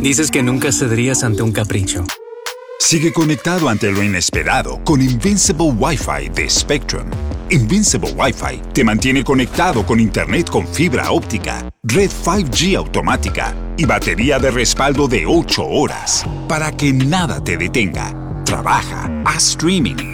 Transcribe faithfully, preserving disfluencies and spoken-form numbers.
Dices que nunca cederías ante un capricho. Sigue conectado ante lo inesperado con Invincible Wi-Fi de Spectrum. Invincible Wi-Fi te mantiene conectado con internet con fibra óptica, red cinco G automática y batería de respaldo de ocho horas para que nada te detenga. Trabaja, haz streaming,